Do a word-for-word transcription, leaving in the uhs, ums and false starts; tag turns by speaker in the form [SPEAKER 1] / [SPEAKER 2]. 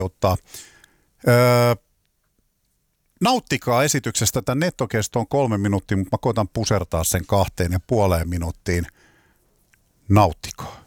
[SPEAKER 1] ottaa. Öö, nauttikaa esityksestä. Tämän nettokesto on kolme minuuttia, mutta mä koitan pusertaa sen kahteen ja puoleen minuuttiin. Nauttikaa.